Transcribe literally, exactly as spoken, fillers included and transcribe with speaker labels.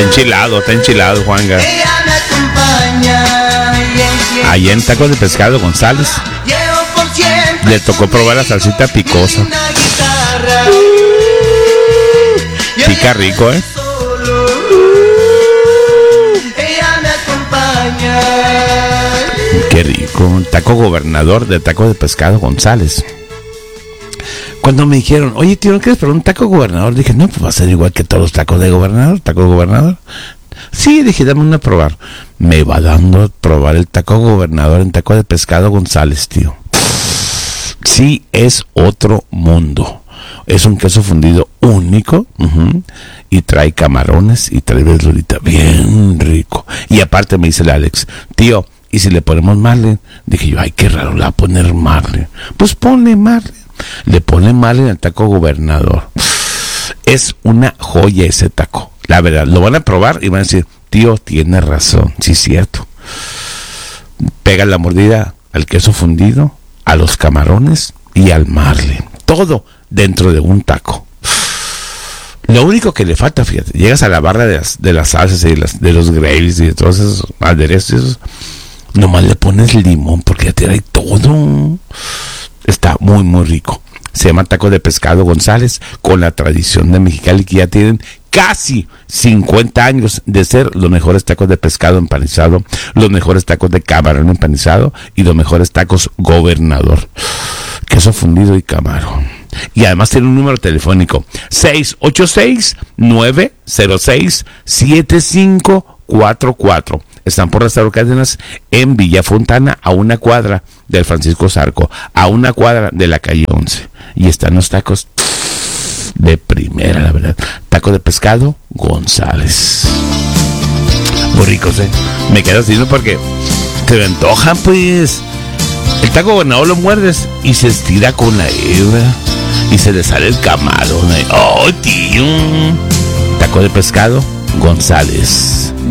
Speaker 1: Está enchilado, está enchilado, Juanga. Allá en Tacos de Pescado González le tocó probar la salsita picosa. Pica rico, ¿eh? Qué rico. Taco Gobernador de Tacos de Pescado González. Cuando me dijeron, oye, tío, ¿no quieres probar un taco Gobernador? Dije, no, pues va a ser igual que todos los tacos de Gobernador. Taco Gobernador. Sí, dije, dame una a probar. Me va dando a probar el taco Gobernador en Taco de Pescado González, tío. Sí, es otro mundo. Es un queso fundido único, uh-huh, y trae camarones y trae verdurita bien rico. Y aparte me dice el Alex, tío, ¿y si le ponemos marlin? Dije yo, ay, qué raro, le va a poner marlin. Pues ponle marlin. Le pone marlin al taco Gobernador. Es una joya ese taco. La verdad, lo van a probar y van a decir, tío, tiene razón, sí es cierto. Pega la mordida al queso fundido, a los camarones y al marlin. Todo dentro de un taco. Lo único que le falta, fíjate, llegas a la barra de las, de las salsas y de, las, de los gravies y de todos esos aderezos, nomás le pones limón porque ya te trae todo. Está muy, muy rico. Se llama Taco de Pescado González, con la tradición de Mexicali, que ya tienen casi cincuenta años de ser los mejores tacos de pescado empanizado, los mejores tacos de camarón empanizado y los mejores tacos Gobernador. Queso fundido y camarón. Y además tiene un número telefónico: seis ocho seis, nueve cero seis, siete cinco cuatro cuatro. Están por Lázaro Cárdenas en Villa Fontana, a una cuadra del Francisco Zarco, a una cuadra de la calle once. Y están los tacos de primera, la verdad. Taco de Pescado González. Muy ricos, ¿eh? Me quedo así, ¿no? Porque te me antojan, pues. El taco Gobernador lo muerdes y se estira con la hebra y se le sale el camarón. ¡Oh, tío! Taco de Pescado González.